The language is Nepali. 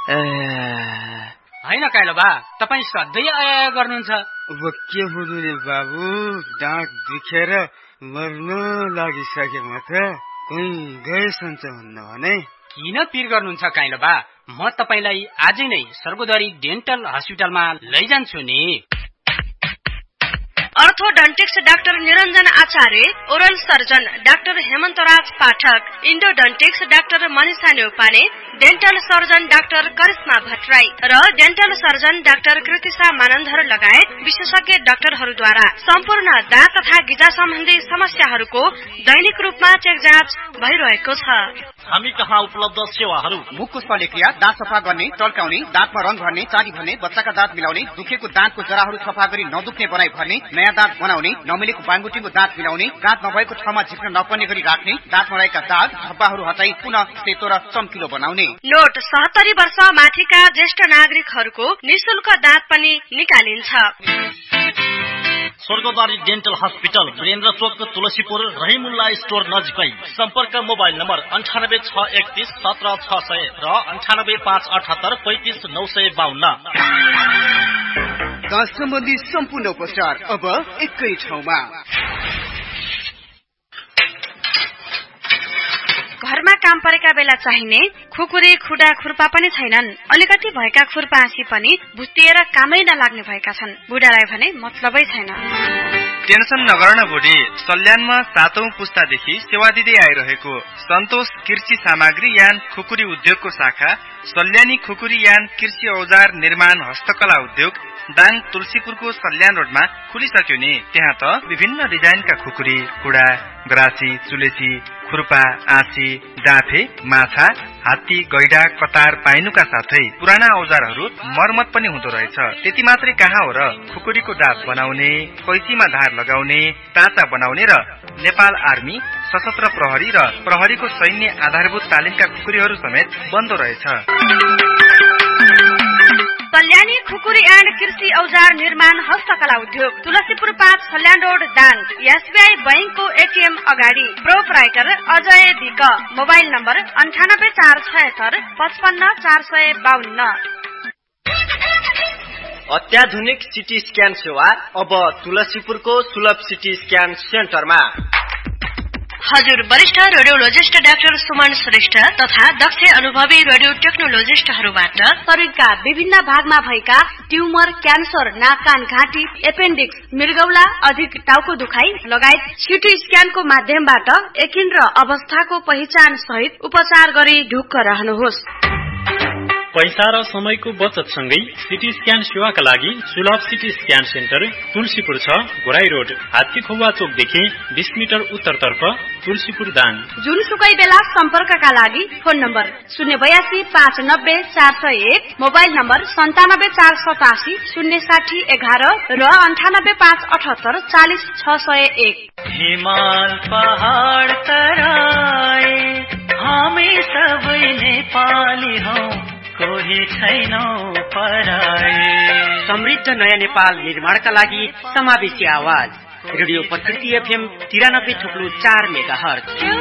होइन काइलो बा, तपाईँ सधैँ आया गर्नुहुन्छ। अब के बुझ्नु नि बाबु, डाँट दुखेर मर्न लागिसकेमा त कहीँ गएसन्छ भन्न भने। किन पिर गर्नुहुन्छ काइलो बा, म तपाईलाई आजै नै सर्गोदरी डेन्टल हस्पिटलमा लैजान्छु नि। अर्थोडन्टिक्स डाक्टर निरञ्जन आचार्य, ओरल सर्जन डाक्टर हेमन्तराज पाठक, इन्डोडन्टिक्स doctor Manisha Neupane, dental surgeon doctor Karishma Bhattarai र dental surgeon doctor Kritisha Manandhar लगायत विशेषज्ञ डाक्टरहरूद्वारा सम्पूर्ण दाँत तथा गिजा सम्बन्धी समस्याहरूको दैनिक रूपमा चेक जाँच भइरहेको छ। हामी कहाँ उपलब्ध सेवाहरू: मुखको शल्यक्रिया, दाँत सफा गर्ने, टल्काउने, दाँतमा रंग भर्ने, चारी भर्ने, बच्चाका दाँत मिलाउने, दुखेको दाँतको जराहरू सफा गरी नदुख्ने बनाई भर्ने, नयाँ दाँत बनाउने, नमिलेको बाङगुटीको दाँत मिलाउने, दाँत नभएको ठाउँमा झिक्न नपर्ने गरी राख्ने, दाँतमा रहेका दाग धब्बाहरू हटाई पुनः सेतो र चम्किलो बनाउने। नोट: 70 वर्ष माथिका ज्येष्ठ नागरिकहरूको निशुल्क दाँत पनि निकालिन्छ। स्वर्गद्वारी डेन्टल हस्पिटल, वीरेन्द्र चोक, तुलसीपुर, रहिमुल्ला स्टोर नजिकै। सम्पर्क मोबाइल नम्बर 9861170600 र 9858835952। दाँत सम्बन्धी सम्पूर्ण उपचार अब एकै ठाउँमा। घरमा काम परेका बेला चाहिने खुकुरी, खुडा, खुर्पा पनि छैनन्। अलिकति भएका खुर्पासी पनि भुत्तिएर कामै नलाग्ने भएका छन्। बुढालाई भने मतलबै छैन। टेन्सन नगर्न बुढी, सल्यानमा 7औं पुस्तादेखि सेवा दिँदै आइरहेको सन्तोष कृषि सामग्री यान खुकुरी उद्योगको शाखा सल्यानी खुकुरी यान कृषि औजार निर्माण हस्तकला उद्योग दाङ तुलसीपुरको सल्यान रोडमा खुलिसक्यो नि। त्यहाँ त विभिन्न डिजाइनका खुकुरी, कुडा, ग्रासी, चुलेसी, खुर्पा, आँची, डाँफे, माछा, हात्ती, गैडा, कतार पाइनुका साथै पुराना औजारहरू मर्मत पनि हुँदो रहेछ। त्यति मात्रै कहाँ हो र, खुकुरीको डाब बनाउने, कैँचीमा धार लगाउने, ताँचा बनाउने र नेपाल आर्मी, सशस्त्र प्रहरी र प्रहरीको सैन्य आधारभूत तालिमका खुकुरीहरू समेत बन्दो रहेछ। सल्यानी खुकुरी एन्ड कृषि औजार निर्माण हस्तकला उद्योग, तुलसीपुर 5 सल्यान रोड दाङ, एसबीआई बैंकको एटीएम अगाडि। प्रोपराइटर अजय दिक। Mobile number 9847655452। अत्याधुनिक सिटी स्क्यान सेवा अब तुलसीपुरको सुलभ सिटी स्क्यान सेन्टरमा। हजुर वरिष्ठ रेडियोलोजिस्ट डाक्टर सुमन श्रेष्ठ तथा दक्ष अनुभवी रेडियो टेक्नोलोजिस्टहरूबाट शरीरका विभिन्न भागमा भएका ट्युमर, क्यान्सर, नाक कान घाँटी, एपेन्डिक्स, मृगौला, अधिक टाउको दुखाइ लगायत सिटी स्क्यानको माध्यमबाट एकिन र अवस्थाको पहिचान सहित उपचार गरी ढुक्क रहनुहोस्। पैसा र समयको बचत सँगै सिटी स्क्यान सेवाका लागि सुलभ CT scan centre Tulsipur 6 Ghorahi road, हात्तीखुवा चोकदेखि 20 metre उत्तरतर्फ, तुलसीपुर दाङ। जुनसुकै बेला सम्पर्कका लागि फोन नम्बर 082590401, मोबाइल नम्बर 9748706011 र 9858840601। हिमाल पहाड तराई हामी सबै नेपाली हौ, कोही छैनौ पराई। समृद्ध नयाँ नेपाल निर्माणका लागि समावेशी आवाज रेडियो प्रकृति FM 93.4 मेगाहर्ज।